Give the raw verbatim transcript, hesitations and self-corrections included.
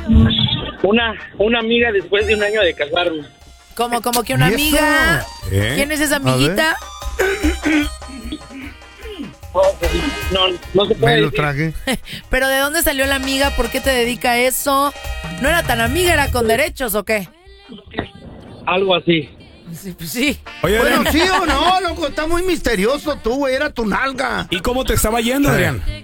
Una, una amiga después de un año de casarme. ¿Cómo, como que una ¿Y eso? amiga? ¿Eh? ¿Quién es esa amiguita? No, no se puede Me lo decir. tragué. ¿Pero de dónde salió la amiga? ¿Por qué te dedica a eso? ¿No era tan amiga, era con derechos o qué? Algo así. Sí, pues sí. Oye, Bueno, Adrián, sí o no, loco, está muy misterioso tú, güey, era tu nalga. ¿y cómo te estaba yendo, Sí. Adrián?